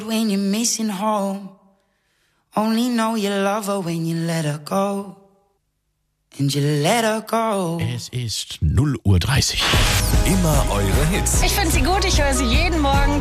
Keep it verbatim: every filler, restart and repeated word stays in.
When you're missing home, only know you love her when you let her go. And you let her go. Es ist null Uhr dreißig. Immer eure Hits. Ich finde sie gut, ich höre sie jeden Morgen